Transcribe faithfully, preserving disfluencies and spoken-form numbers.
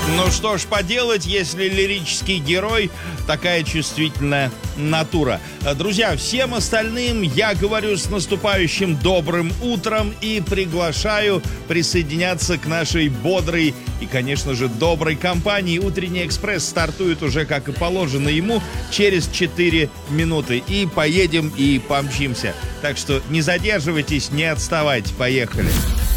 Ну что ж поделать, если лирический герой такая чувствительная натура. Друзья, всем остальным я говорю с наступающим добрым утром и приглашаю присоединяться к нашей бодрой и, конечно же, доброй компании. Утренний экспресс стартует уже, как и положено ему, через четыре минуты. И поедем, и помчимся. Так что не задерживайтесь, не отставайте. Поехали.